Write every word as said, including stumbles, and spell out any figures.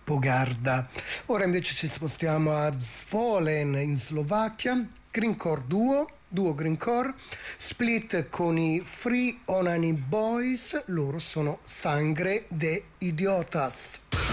Bogarda. Ora invece ci spostiamo a Zvolen in Slovacchia, Greencore Duo, Duo Greencore, split con i Free Onani Boys, loro sono Sangre de Idiotas.